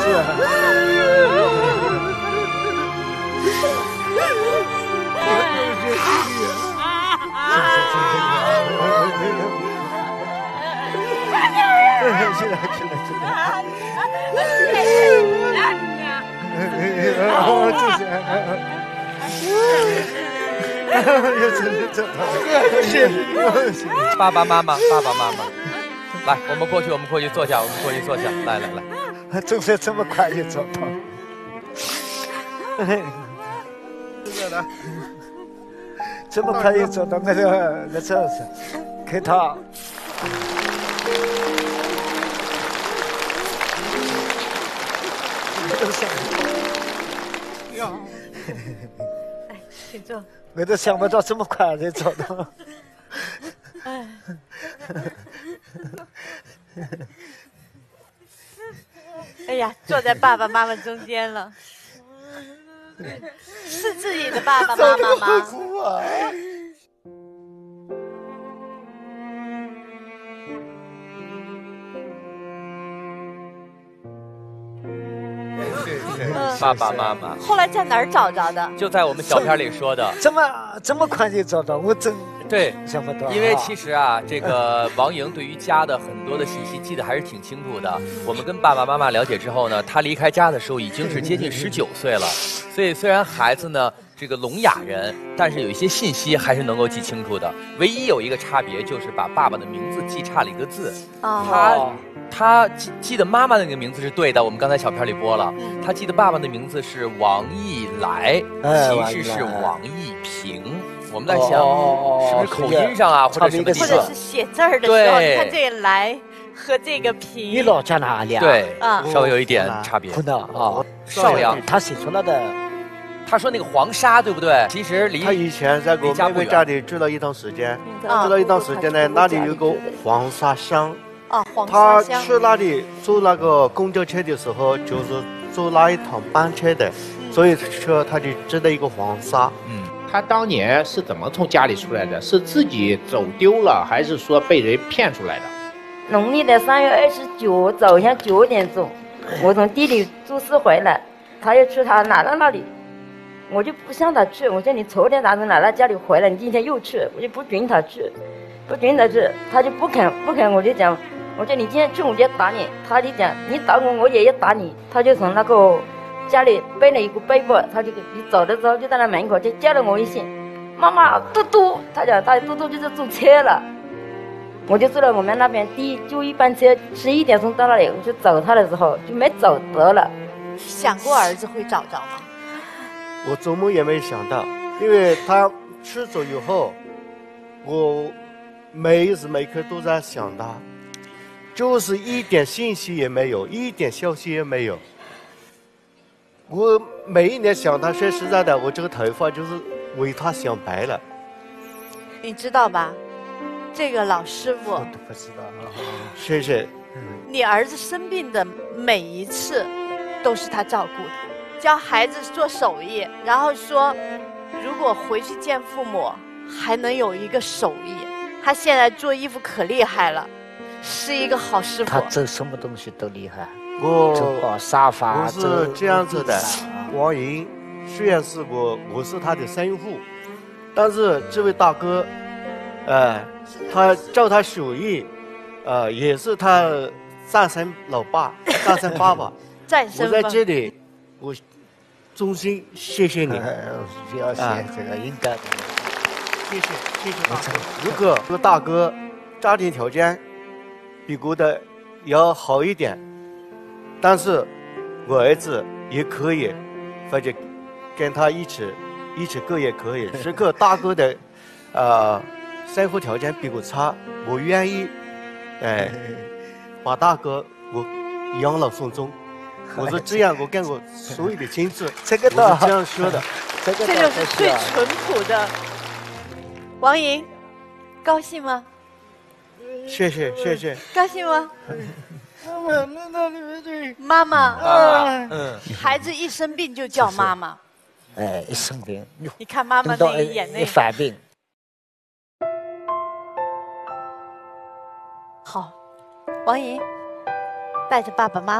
爸爸妈妈，来，我们过去坐下，来， 总是这么快就找到。这么快就找到那这是，给他。 哎，请坐。 我都想不到这么快就找到。 哎呀，坐在爸爸妈妈中间了，是自己的爸爸妈妈吗？ 爸爸妈妈。 后来在哪儿找着的？ 就在我们小片里说的。 这么快就找到，我真对想不到。 因为其实啊，这个王莹对于家的很多的信息记得还是挺清楚的。我们跟爸爸妈妈了解之后呢，他离开家的时候已经是接近19岁了，所以虽然孩子呢这个聋哑人，但是有一些信息还是能够记清楚的。唯一有一个差别就是把爸爸的名字记差了一个字。他记得妈妈那个名字是对的，我们刚才小片里播了。他记得爸爸的名字是王义来，其实是王义平。我们在想，是不是口音上啊，或者什么地方， 或者是写字儿的时候，你看这个来和这个平。 你老家哪里啊？ 对，稍微有一点差别。邵阳， 他写出来的。 他说那个黄沙对不对？其实他以前在我妹妹家里住了一段时间，呢，那里有个黄沙乡。 黄沙乡。 他去那里坐那个公交车的时候，就是坐那一趟班车的，所以说他就知道一个黄沙。 他当年是怎么从家里出来的？是自己走丢了，还是说被人骗出来的？ 农历的3月29早上9点钟，我从地里做事回来，他要去他奶奶那里，我就不想他去。我说你昨天他从奶奶家里回来，你今天又去，我就不准他去，他就不肯。我就讲，我说你今天去我就打你，他就讲你打我我也要打你，他就从那个家里背了一个背包，他就你走的时候就在那门口就叫了我一声，妈妈嘟嘟，他讲他嘟嘟就是坐车了，我就坐了我们那边就一班车11点钟到那里，我就找他的时候就没找得了。 想过儿子会找着吗？ 我做梦也没想到，因为他去走以后，我每时每刻都在想他，就是一点信息也没有，一点消息也没有。我每一年想他，说实在的，我这个头发就是为他想白了。 你知道吧？这个老师傅， 我都不知道。 谢谢。 你儿子生病的每一次，都是他照顾的，教孩子做手艺，然后说，如果回去见父母，还能有一个手艺。他现在做衣服可厉害了，是一个好师傅。 他做什么东西都厉害。 我沙发， 我是这样子的，王莹虽然是我是他的生父，但是这位大哥，他叫他手艺，也是他战胜老爸，战胜爸爸。我在这里，我衷心谢谢你。 不要谢，这个应该。 谢谢大哥。如果这个大哥家庭条件比我的要好一点，但是我儿子也可以，或者跟他一起过也可以。如果大哥的生活条件比我差，我愿意把大哥我养老送终。我说这样，我跟我所有的亲戚， 这个我是这样说的。 这就是最淳朴的。王莹，高兴吗？ 谢谢。 高兴吗？妈妈，孩子一生病就叫妈妈。 一生病， 你看妈妈那个眼泪。 犯病。 好，王莹，带着爸爸妈妈。